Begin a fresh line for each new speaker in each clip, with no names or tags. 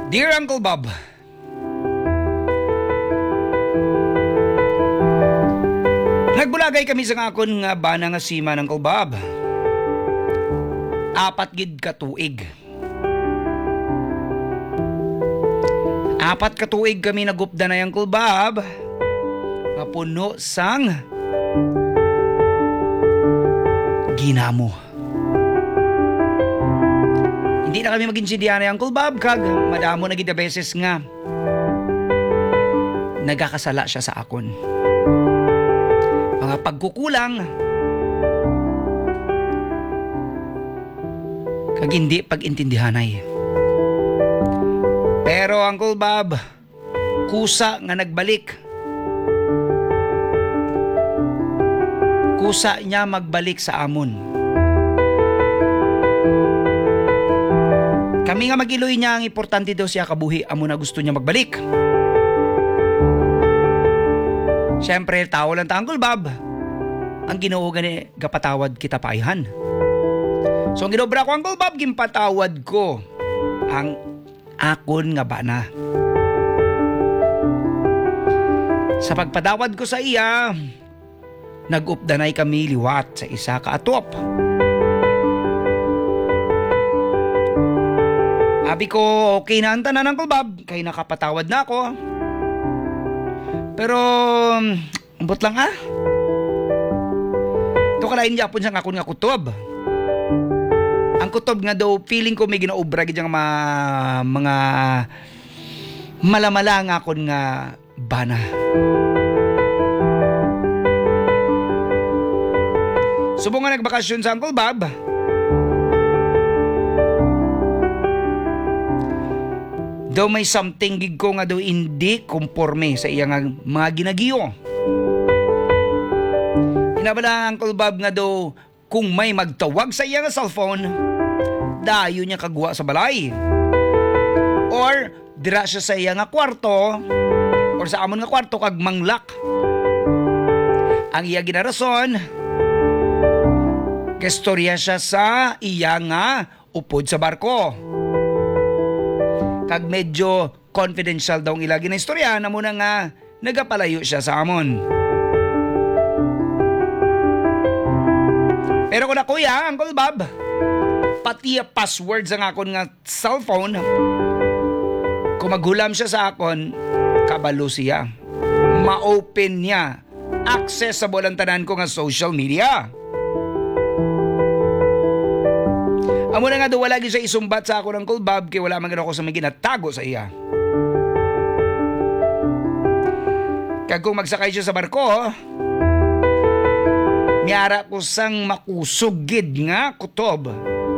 Dear Uncle Bob, nagbulagay kami sa akon nga bana nga sima ng Uncle Bob. Apat gid ka tuig. Apat ka tuig kami nagupda na Uncle Bob. Mapuno sang ginamo. Hindi na kami maginsindihan na Uncle Bob kag madamo na gid beses nga nagakasala siya sa akon. Mga pagkukulang kag hindi pag-intindihanay. Pero Uncle Bob, kusa nga nagbalik. Kusa niya magbalik sa amon. Kami nga mag-iloy niya ang importante daw siya kabuhi amo na gusto niya magbalik. Siyempre, tao lang ta Uncle Bob. Ang Ginoo gani gapatawad kita paayhan. So ang ginobra ko Uncle Bob, gimpatawad ko ang akon nga bana. Sa pagpatawad ko sa iya, nag-updanay kami liwat sa isa ka atop. Abi ko, okay na ang tanan Uncle Bob, kay nakapatawad na ako. Pero, umbot lang ha. Ito kalain Japon siyang akon nga kutob. Ang kutob nga daw, feeling ko may ginaobra gid mga malamala nga akon nga bana. Subong nga nagbakasyon sa Uncle Bob. Daw may something gig ko nga daw hindi konforme sa iya nga mga ginagiyo. Inabala ang Uncle Bob nga daw kung may magtawag sa iya nga cellphone, dayo niya kagwa sa balay. Or dira siya sa iya nga kwarto or sa amon nga kwarto kag manglak. Ang iya ginarason, kastorya siya sa iya nga upod sa barko. Kag medyo confidential daw ang ilagi na istorya na muna nga nagapalayo siya sa amon. Pero kung na kuya, Uncle Bob, pati passwords ang akon nga cellphone, kung maghulam siya sa akon, kabalo siya. Ma-open niya. Accessible ang tanan ko nga social media. Amo na nga daw wala siya isumbat sa ako ng Uncle Bob kaya wala man ako sa may ginatago sa iya. Kaya kung magsakay siya sa barko, miyara ko sang makusugid nga kutob.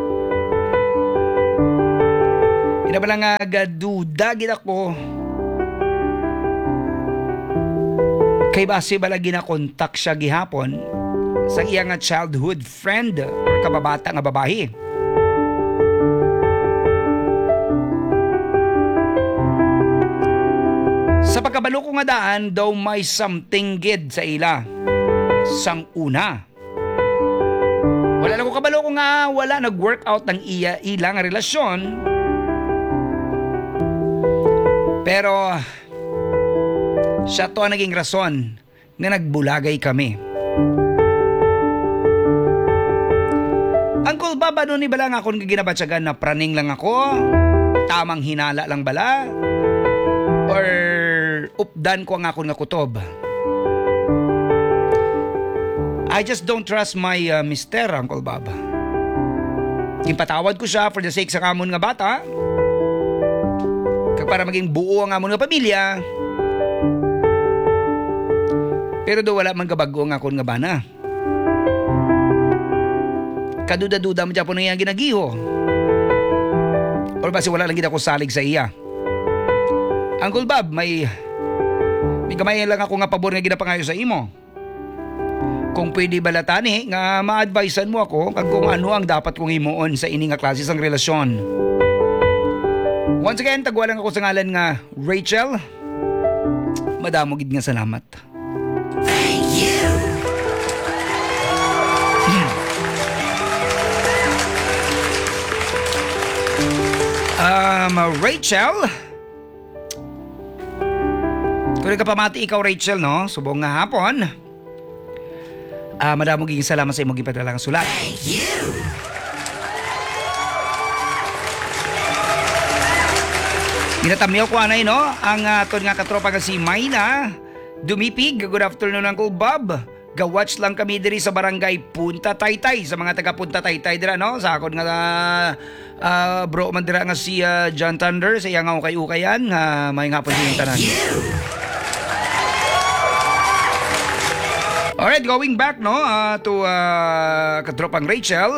Inabala nga gaduda gid ako. Kay base bala ginakontak siya gihapon sa iya nga childhood friend or kababata nga babae. Sa pagkabalo ko nga daan, daw may something gid sa ila. Sang una. Wala na ko kabalo ko nga wala nag-workout ng ilang relasyon. Pero siya to ang naging rason na nagbulagay kami. Uncle Bob, ano ni bala nga akong ginabatsagan na praning lang ako? Tamang hinala lang bala? Or updan ko ang akong nga kutob? I just don't trust my mister, Uncle Bob. Impatawad ko siya for the sake sa kamon nga bata. Kag para maging buo ang amon nga pamilya. Pero do wala man kabago ang akon nga bana. Kaduda-duda mo dyan po na iyang ginagiho. Or basi wala lang gid ako salig sa iya. Uncle Bob, may gamay lang ako nga pabor nga ginapangayo sa imo. Kung pwede balatani nga ma-advisean mo ako kag kung ano ang dapat kong himuon sa ini nga klase sang relasyon. Once again, tagwalan ako sa ngalan nga Rachel. Madamo gid nga salamat.
Thank you.
Rachel, Kung kapamati ikaw Rachel no, subong nga hapon. Madamo giging salamat sa imong gipadala nga sulat.
Thank you.
Ginatamyaw ko anay no, ang ton nga katropa nga si Mayna. Dumipig, good afternoon Uncle Bob. Gawatch lang kami diri sa barangay Punta Taytay sa mga taga Punta Taytay dira no. Sa akon nga bro man dira nga si John Thunder sa iyang ukay-ukayan nga may hapon din tanan. Alright, going back no to katropang Rachel.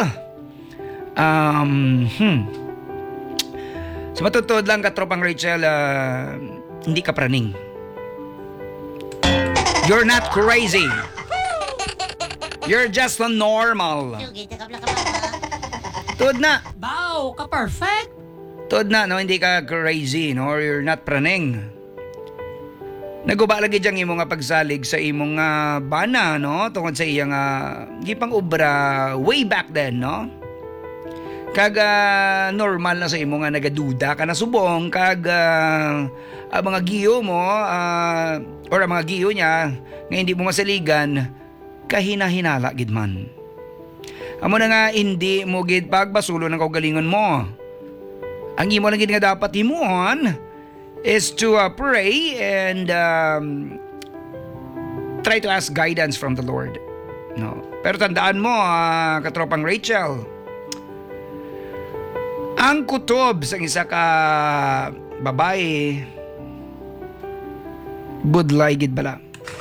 Sa matutod lang katropang Rachel, hindi ka praning. You're not crazy. You're just a normal. Tuod na.
Bao, ka-perfect.
Tuod na, no? Hindi ka crazy, no? Or you're not praning. Naguba lagi diyang imo nga pagsalig sa imong bana, no? Tungod sa iyang gipang obra way back then, no? Kag normal na sa imo nga nagaduda ka na subong kag ang mga giyo mo or ang mga giyo niya nga hindi mo masaligan kahina-hinala gid man. Amo na nga hindi mo gid pagbasulo ng kaugalingon mo. Ang imo lang gid nga dapat himuon is to pray and try to ask guidance from the Lord. No. Pero tandaan mo katropang Rachel, ang kutob sa isa ka babae budlay gid bala.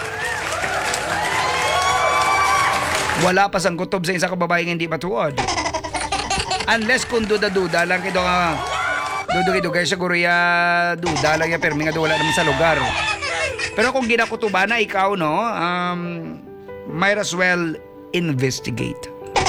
Wala pa sang kutob sa isa ka babae nga hindi matuod. Unless kung duda-duda lang kido nga dudugay-dugay siguro ya duda lang ya pero nga wala naman sa lugar. Pero kung ginakutuba na ikaw no, might as well investigate.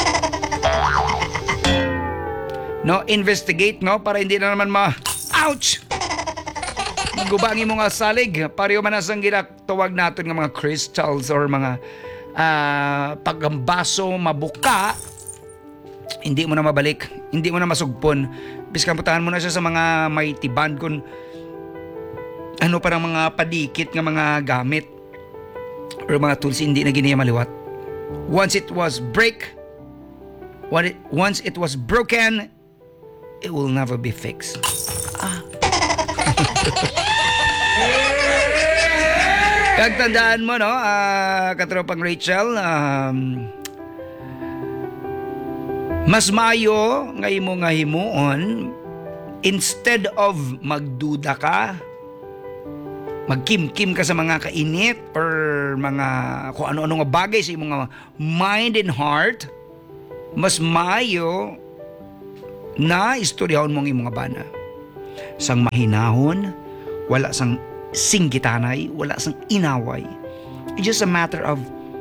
No, investigate no para hindi na naman ouch! Magubangin mo nga salig, pareho man asang ginatawag natin ng mga crystals or mga pagambaso mabuka, hindi mo na mabalik, hindi mo na masugpon. Biskan putahan mo na siya sa mga may tiban kung ano parang mga padikit ng mga gamit or mga tools hindi na ginaya maliwat. Once it was broken, it will never be fixed. Kagtandaan mo no, katropang Rachel, mas maayo nga imo nga himuon instead of magduda ka, magkim-kim ka sa mga kainit or mga kung ano-ano nga bagay sa imong nga mind and heart, mas maayo na istoryahon mong imong bana. Sang mahinahon, wala sang singgitanay, wala sang inaway. It's just a matter of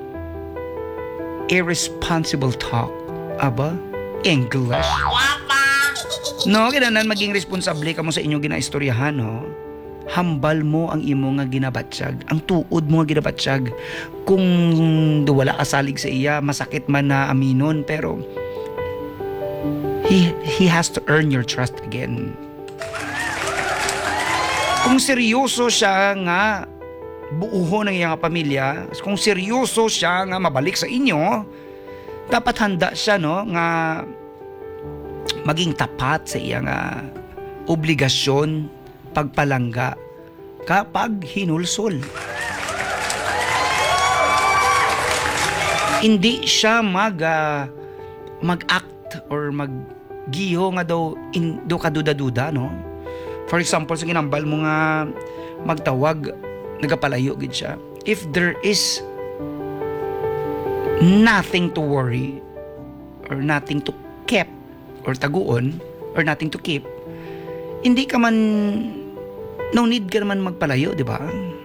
irresponsible talk. Aba? English. No, kailangan maging responsable ka mo sa inyong ginaistoryahan, no? Hambal mo ang imo nga ginabatsyag, ang tuod mo nga ginabatsyag. Kung wala ka salig sa iya, masakit man na aminon, pero he has to earn your trust again. Kung seryoso siya nga buuho ng iyang pamilya, kung seryoso siya nga mabalik sa inyo, dapat handa siya no nga maging tapat sa iyang obligasyon pagpalangga kapag hinulsol. Hindi siya mag-act or maggiho nga daw do kaduda-duda no. For example, sa ginambal mo nga magtawag, nagapalayo gid siya. If there is nothing to worry or nothing to keep or taguon or nothing to keep, hindi ka man, no need ka naman magpalayo, di ba?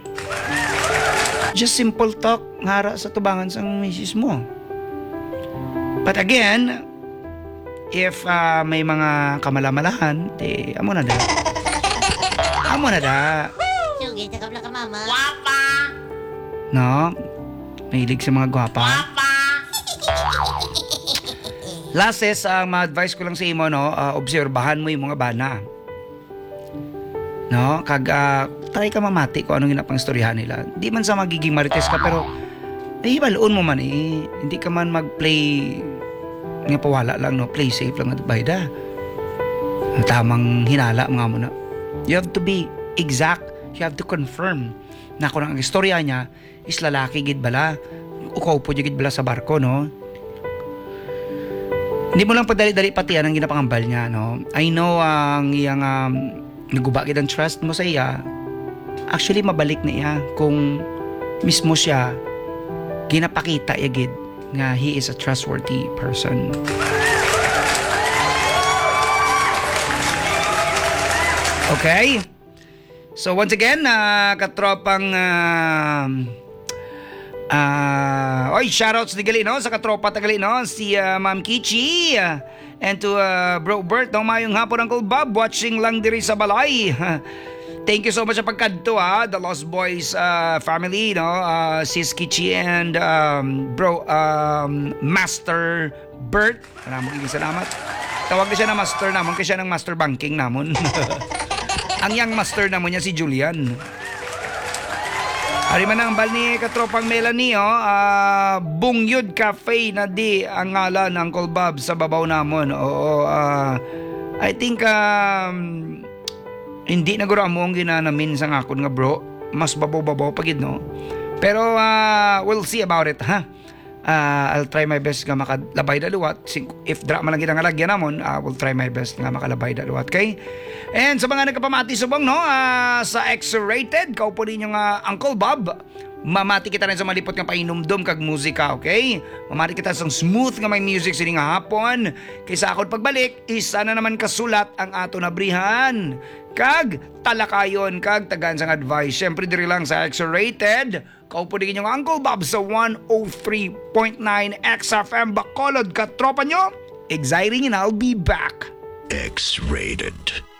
Just simple talk, ngara sa tubangan sa misis mo. But again, if may mga kamalamalahan, amo na da. Amo na da.
Sugi, takap lang ka, mama.
No? Mahilig sa mga gwapa. Last is, ma-advise ko lang sa imo, no? Obserbahan mo yung mga bana. No? Kag try ka mamati kung anong ginapang istoryahan nila. Di man sa magiging marites ka, pero baloon mo man eh. Hindi ka man mag-play nga pawala lang, no? Play safe lang at bayda. Tamang hinala mga mo na. You have to be exact. You have to confirm na kung ang istorya niya is lalaki gid bala. Ukaw po gid bala sa barko, no? Hindi mo lang padali-dali patian ang ginapangambal niya, no? I know ang iyang naguba gid ang trust mo sa iya. Actually, mabalik na iya kung mismo siya ginapakita iya gid nga he is a trustworthy person. Okay? So once again, katropang shoutouts ni Gali, no? Sa katropa tagali, no? Si Ma'am Kichi and to Bro Bert, no? Mayong hapon Uncle Bob, watching lang diri sa balay. Thank you so much sa pagkadto, The Lost Boys family, no? Sis Kichi and Bro Master Bert. Maraming salamat. Tawag na siya na master namon kasi siya ng master banking namon. Ang yang master namon niya si Julian. Ari man ang bal ni katropang Melanie, Bungyud Cafe na di ang ngalan ng Uncle Bob sa babaw namon. Oo, I think hindi na guro mo ang ginanamin sa ngakon nga bro. Mas babaw-babaw pagid, no? Pero we'll see about it, ha? I'll try my best nga makalabay da luwat. If drama lang kita nga lagyan namon, we'll try my best nga makalabay da luwat, okay? And sa mga nagkapamati subong, no? Sa X-Rated, kaupo ninyo nga Uncle Bob. Mamati kita rin sa malipot nga painumdum kag musika, okay? Mamati kita sa smooth nga may music sini nga hapon. Kaysa akon pagbalik, isa na naman kasulat ang ato na brihan. Kag talakayon, kag tagan sang advice. Syempre diri lang sa X-Rated. Kaupo din yung Uncle Bob sa 103.9 XFM Bacolod. Katropa nyo, exciting and I'll be back.
X-Rated.